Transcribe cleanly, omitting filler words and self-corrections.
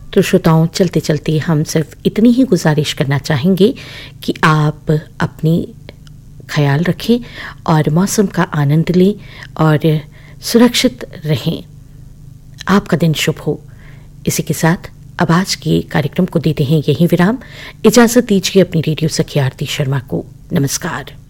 तो श्रोताओं, चलते चलते हम सिर्फ इतनी ही गुजारिश करना चाहेंगे कि आप अपनी ख्याल रखें और मौसम का आनंद लें और सुरक्षित रहें। आपका दिन शुभ हो। इसी के साथ अब आज के कार्यक्रम को देते हैं यही विराम। इजाजत दीजिए अपनी रेडियो सखी आरती शर्मा को। नमस्कार।